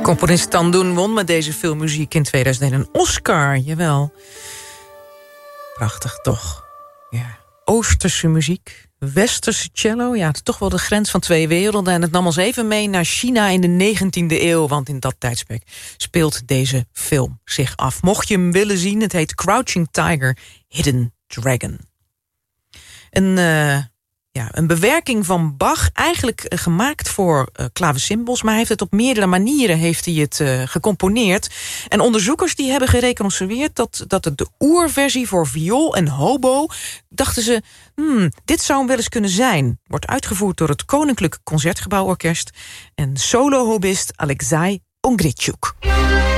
Componist Tandun won met deze filmmuziek in 2001 een Oscar, jawel. Prachtig, toch? Ja. Oosterse muziek, westerse cello. Ja, het is toch wel de grens van twee werelden. En het nam ons even mee naar China in de 19e eeuw. Want in dat tijdperk speelt deze film zich af. Mocht je hem willen zien, het heet Crouching Tiger, Hidden Dragon. Een bewerking van Bach, eigenlijk gemaakt voor klavecimbals, maar hij heeft het op meerdere manieren gecomponeerd. En onderzoekers die hebben gereconstrueerd dat het de oerversie voor viool en hobo, dachten ze, dit zou hem wel eens kunnen zijn. Wordt uitgevoerd door het Koninklijk Concertgebouworkest en solo-hobist Alexei Ongritschuk.